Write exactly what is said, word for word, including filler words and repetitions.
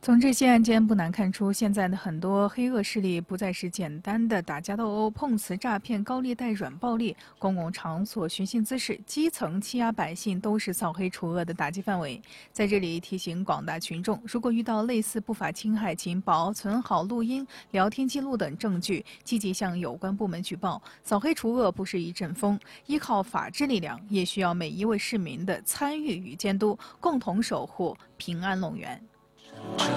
从这些案件不难看出，现在的很多黑恶势力不再是简单的打架斗殴、碰瓷诈骗、高利贷、软暴力，公共场所寻衅滋事、基层欺压百姓都是扫黑除恶的打击范围。在这里提醒广大群众，如果遇到类似不法侵害，请保存好录音、聊天记录等证据，积极向有关部门举报。扫黑除恶不是一阵风，依靠法治力量，也需要每一位市民的参与与监督，共同守护平安龙源。